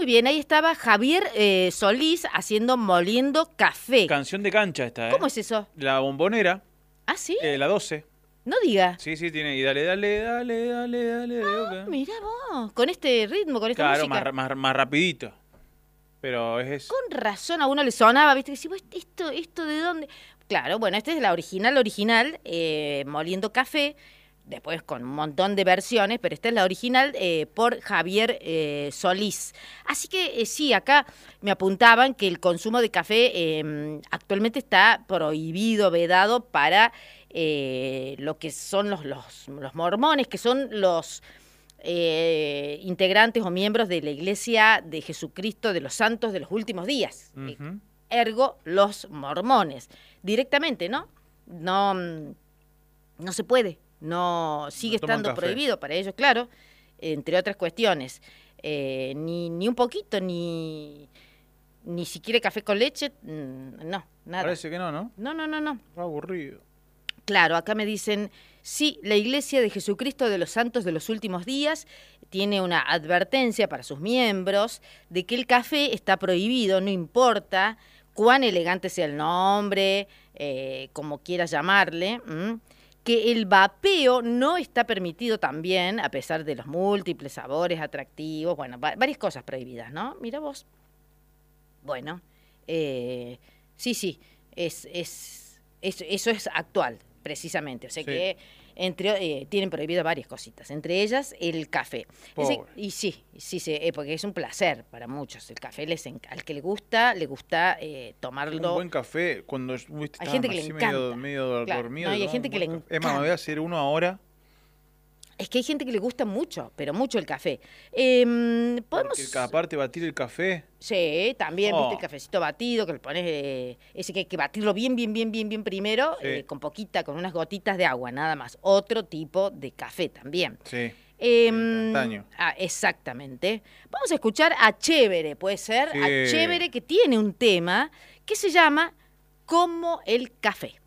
Muy bien, ahí estaba Javier Solís moliendo café. Canción de cancha esta, ¿eh? ¿Cómo es eso? La Bombonera. ¿Ah, sí? La 12. No diga. Sí, tiene. Y dale, dale, dale, dale, dale. Okay. Mirá vos, con este ritmo, con esta claro, música. más rapidito. Pero es eso. Con razón a uno le sonaba, ¿viste? Que decís, ¿esto de dónde? Claro, bueno, esta es la original, moliendo café. Después con un montón de versiones, pero esta es la original por Javier Solís. Así que sí, acá me apuntaban que el consumo de café actualmente está prohibido, vedado para lo que son los mormones, que son los integrantes o miembros de la Iglesia de Jesucristo de los Santos de los Últimos Días. Ergo, los mormones. Directamente, ¿no? No se puede. No sigue estando prohibido para ellos, claro, entre otras cuestiones. Ni un poquito, ni siquiera café con leche, no, nada. Parece que no, ¿no? No. Aburrido. Claro, acá me dicen, sí, la Iglesia de Jesucristo de los Santos de los Últimos Días tiene una advertencia para sus miembros de que el café está prohibido, no importa cuán elegante sea el nombre, como quieras llamarle, que el vapeo no está permitido también, a pesar de los múltiples sabores atractivos, bueno, varias cosas prohibidas, ¿no? Mira vos. Bueno, sí, eso es actual, precisamente, o sea que tienen prohibido varias cositas, entre ellas el café. Y sí, porque es un placer para muchos. El café al que le gusta tomarlo. Un buen café, cuando hay gente que le encanta. medio dormido. No, y hay gente que le encanta. Es más, me voy a hacer uno ahora. Es que hay gente que le gusta mucho, pero mucho el café. Porque aparte batir el café. Sí, también, viste, el cafecito batido, que le pones, ese que hay que batirlo bien primero, con unas gotitas de agua, nada más. Otro tipo de café también. Sí. Instantáneo. Exactamente. Vamos a escuchar a Chévere, puede ser, sí. A Chévere, que tiene un tema que se llama Como el café.